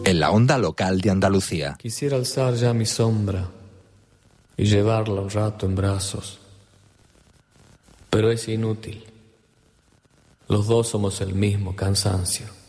en la onda local de Andalucía. Quisiera alzar ya mi sombra y llevarla un rato en brazos, pero es inútil. Los dos somos el mismo cansancio.